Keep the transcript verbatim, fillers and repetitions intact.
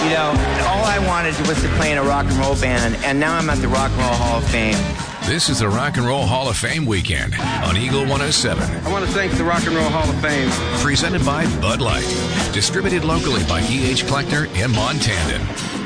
You know, all I wanted was to play in a rock and roll band, and now I'm at the Rock and Roll Hall of Fame. This is the Rock and Roll Hall of Fame weekend on Eagle one oh seven. I want to thank the Rock and Roll Hall of Fame. Presented by Bud Light. Distributed locally by E H Kleckner and Montandon.